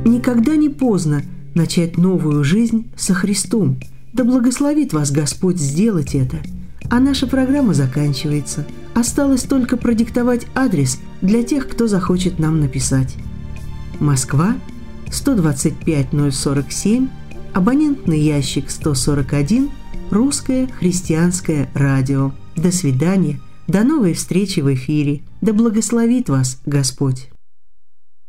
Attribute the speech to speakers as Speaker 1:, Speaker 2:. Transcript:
Speaker 1: Никогда не поздно начать новую жизнь со Христом. Да благословит вас Господь сделать это. А наша программа заканчивается. Осталось только продиктовать адрес для тех, кто захочет нам написать. Москва, 125-047, абонентный ящик 141, Русское христианское радио. До свидания, до новой встречи в эфире. Да благословит вас Господь.